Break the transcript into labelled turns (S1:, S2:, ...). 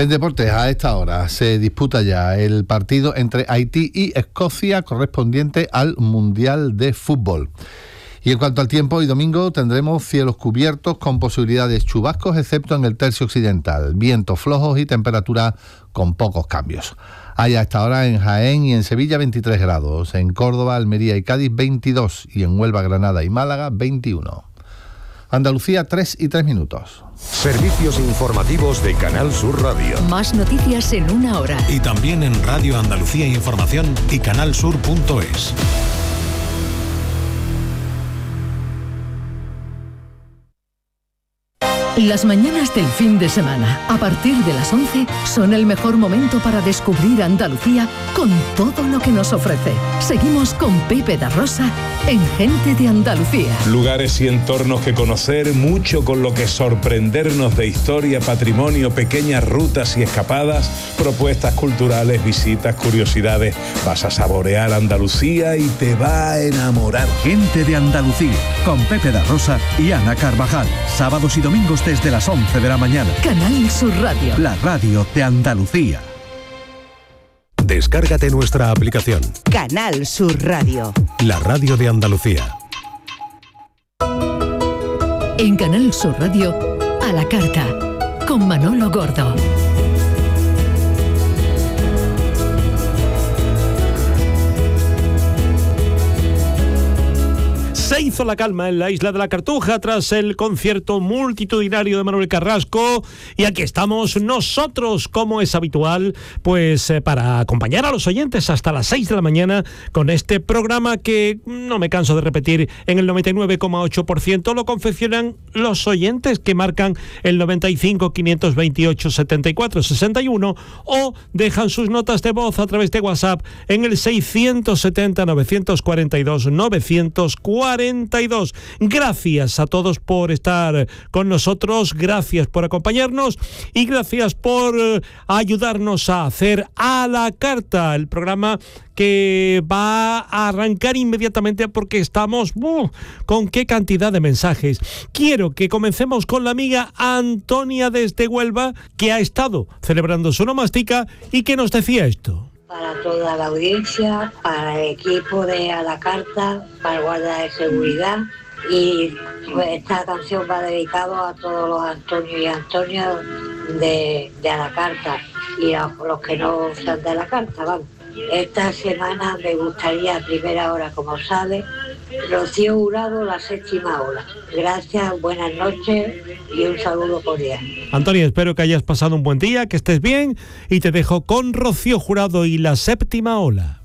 S1: En deportes, a esta hora se disputa ya el partido entre Haití y Escocia correspondiente al Mundial de Fútbol. Y en cuanto al tiempo, hoy domingo tendremos cielos cubiertos con posibilidades de chubascos, excepto en el tercio occidental, vientos flojos y temperatura con pocos cambios. Hay a esta hora en Jaén y en Sevilla 23 grados, en Córdoba, Almería y Cádiz 22 y en Huelva, Granada y Málaga 21. Andalucía, 3:03.
S2: Servicios informativos de Canal Sur Radio.
S3: Más noticias en una hora.
S4: Y también en Radio Andalucía Información y canalsur.es.
S3: Las mañanas del fin de semana, a partir de las 11, son el mejor momento para descubrir Andalucía con todo lo que nos ofrece. Seguimos con Pepe da Rosa en Gente de Andalucía.
S5: Lugares y entornos que conocer, mucho con lo que sorprendernos de historia, patrimonio, pequeñas rutas y escapadas, propuestas culturales, visitas, curiosidades. Vas a saborear Andalucía y te va a enamorar.
S6: Gente de Andalucía, con Pepe da Rosa y Ana Carvajal. Sábados y domingos desde las 11 de la mañana.
S3: Canal Sur Radio.
S6: La radio de Andalucía.
S4: Descárgate nuestra aplicación.
S7: Canal Sur Radio.
S4: La radio de Andalucía.
S3: En Canal Sur Radio, a la carta, con Manolo Gordo.
S8: Se hizo la calma en la isla de la Cartuja tras el concierto multitudinario de Manuel Carrasco y aquí estamos nosotros, como es habitual, pues para acompañar a los oyentes hasta las 6 de la mañana con este programa que, no me canso de repetir, en el 99,8% lo confeccionan los oyentes que marcan el 95 528 74 61 o dejan sus notas de voz a través de WhatsApp en el 670 942 942. Gracias a todos por estar con nosotros, gracias por acompañarnos y gracias por ayudarnos a hacer A la Carta, el programa que va a arrancar inmediatamente porque estamos con qué cantidad de mensajes. Quiero que comencemos con la amiga Antonia desde Huelva, que ha estado celebrando su nomastica y que nos decía esto.
S9: Para toda la audiencia, para el equipo de A la Carta, para el guardia de seguridad, y pues esta canción va dedicado a todos los Antonios y Antonias de A la Carta y a los que no sean de A la Carta, vamos. Esta semana me gustaría, a primera hora como sale, Rocío Jurado, La Séptima Ola. Gracias, buenas noches y un saludo cordial.
S8: Antonio, espero que hayas pasado un buen día, que estés bien y te dejo con Rocío Jurado y La Séptima Ola.